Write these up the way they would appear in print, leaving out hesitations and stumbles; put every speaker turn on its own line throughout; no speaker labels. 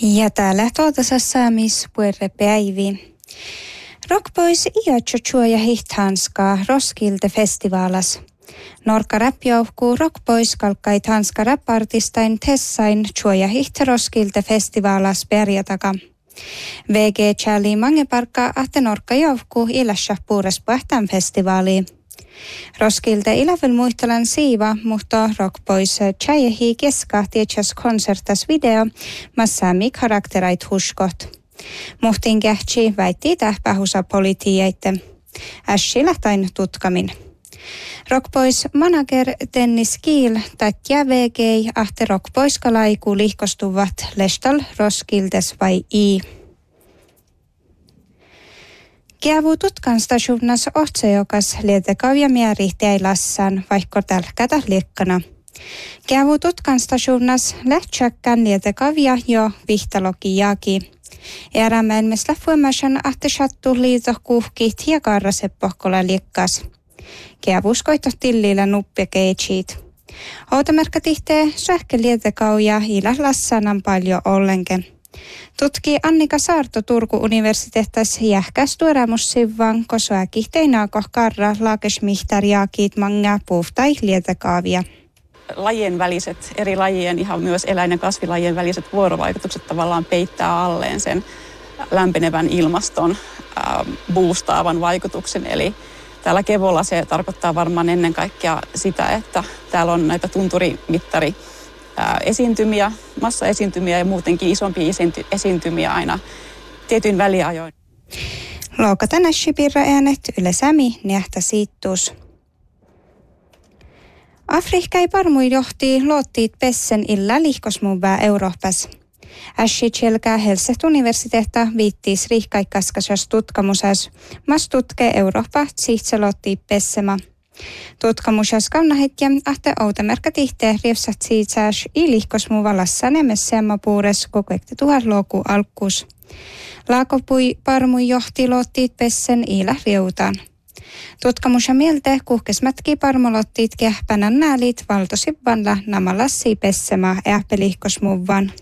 Ja täällä tuotasessa saamis päivi. Rockboys iätso ja hihtanskaa Roskilde festivalas. Norka räpjauhkuu Rockboys kalkkai tanska rap-artistain Tessain ja hihta Roskilde festivalas perjataka. VG Charlie mangeparkka ahte Norka jauhkuu ilässä puures pähtän festivaaliin. Roskilde ilävel muistelan siiva, mutta Rockboys tjäjehi keskahtietsas konsertas video, massami karakterait huskot. Muhtin kähtsi väitti tähpähusa politiijaite. Ässi lähtain tutkamin. Rockboys manager Dennis Kiel tatja VG ahte Rockboys kalaiku lihkostuvat lestal Roskildes vai i. Kiavu tutkanstajuunnas otsejokas lietekavia miärihtiäi lassan, vaikka tälkätä liekkana. Kiavu tutkanstajuunnas lähtsäkkän lietekavia jo vihtaloki jaki. Erämäelmes lähfuemasan ahte sattu liito kuhkit ja karraseppohkola liekkas. Kiavus koito tillillä nuppia keitsit. Outamerkka tihtee sähkölietekauja ila lassanan paljon ollenken. Tutki Annika Saarto Turku universiteettas jähkäs tuoremussivvan kosoa kihteinaakoh karra laakesmihtarjaakit manga puhtai lietekaavia.
Lajien väliset, eri lajien, ihan myös eläin- ja kasvilajien väliset vuorovaikutukset tavallaan peittää alleen sen lämpenevän ilmaston boostaavan vaikutuksen. Eli täällä Kevolla se tarkoittaa varmaan ennen kaikkea sitä, että täällä on näitä tunturimittari esiintymiä, massaesiintymiä ja muutenkin isompia esiintymiä aina tietyin väliajoin.
Louka tänäsi pirra äänet ylesämi nähtä siittus. Afrikka ei parmui johti luottiit pessen illa lihkosmuuvää Euroopassa. Ässi tjelkää Helset universiteetta viittiis riihkaikkaskasas tutkamusas, mas tutke Eurooppa siitselottiit pessema. Tutkamusas kaunahetja ahte outamerkka tihtee riefsat siitsääs i lihkosmuuva lassan emesseämä puures kokoekte tuharluoku alkus. Laakopui parmui johti luottiit pessen ila riutaan. Tutkamusa mieltä kuhkesmätki parmolottiit kähpänän näälit valtosivvanla namalassi pessemä ähpelihkosmuvan.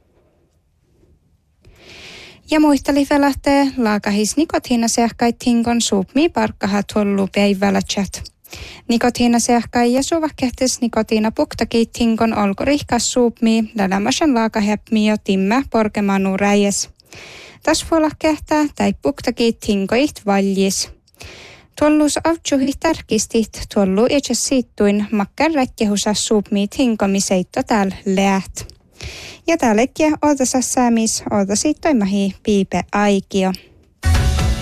Ja muisteli velähtee laakahis nikotiinaseahkait hinkon suupmii parkkahat hollu päivälätsät. Nikotiinaseahkai ja suvakehtes nikotiinapuktakit hinkon olkorihkas suupmii lälämäsen laakahäppmi jo timmä porkemanu räjes. Tas vuolla kehtää tai puktakit hinkoit valjis. Tuollus avtsuhi tarkistit tuollu itse siittuin makkan rätkehusa suupmiit hinkomiseitto täällä läht. Ja täällä ootasa saamis ootasiittoimahi piipe aikio.